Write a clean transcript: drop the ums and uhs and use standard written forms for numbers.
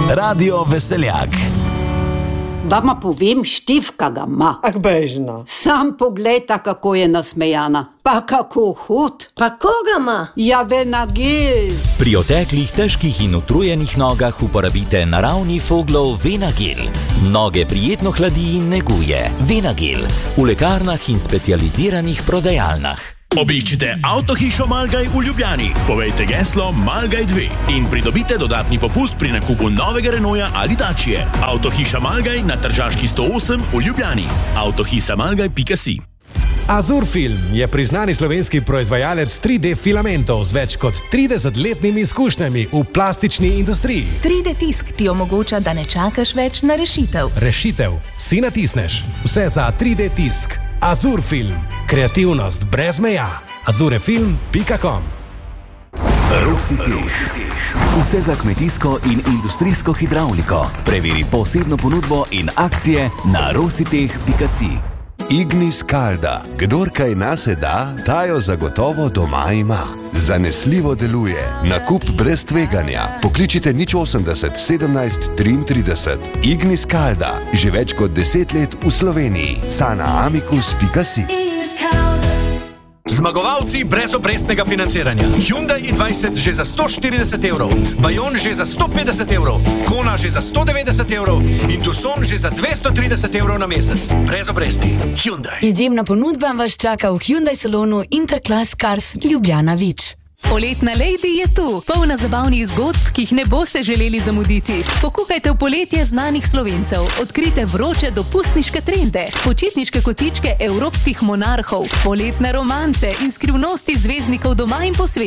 Radio Veseljak. Vama povem, Štefka ga ima. Bežna. Sam poglejta, kako je nasmejana. Pa kako hud. Pa koga ima? Ja, Venagil. Pri oteklih, težkih in utrujenih nogah uporabite naravni Foglov Venagil. Noge prijetno hladi in neguje. Venagil. V lekarnah in specializiranih prodajalnah. Obiščite Avtohišo Malgaj v Ljubljani. Povejte geslo Malgaj 2 in pridobite dodatni popust pri nakupu novega Renaulta ali Dacie. Avtohiša Malgaj na Tržaški 108 v Ljubljani. Avtohisamalgaj.si. Azurfilm je priznani slovenski proizvajalec 3D filamentov z več kot 30-letnimi izkušnjami v plastični industriji. 3D tisk ti omogoča, da ne čakaš več na rešitev. Rešitev si natisneš. Vse za 3D tisk. Azurfilm. Kreativnost brez meja. azurefilm.com. Rositeh. Vse za kmetijsko in industrijsko hidravliko. Preveri posebno ponudbo in akcije na rositeh.si. Ignis Kalda. Kdor kaj nase da, ta jo zagotovo doma ima. Zanesljivo deluje. Nakup brez tveganja. Pokličite 080 17 33. Ignis Kalda. Že več kot 10 let v Sloveniji. sanaamicus.si. Zmagovalci brez obrestnega financiranja. Hyundai i20 že za 140 evrov, Bayon že za 150 evrov, Kona že za 190 evrov in Tucson že za 230 evrov na mesec. Brez obresti. Hyundai. Izjemna ponudba vas čaka v Hyundai salonu Interclass Cars Ljubljana Vič. Poletna Lady je tu, polna zabavnih zgodb, ki jih ne boste želeli zamuditi. Pokukajte v poletje znanih Slovencev, odkrite vroče dopustniške trende, počitniške kotičke evropskih monarhov, poletne romance in skrivnosti zvezdnikov doma in po svetu.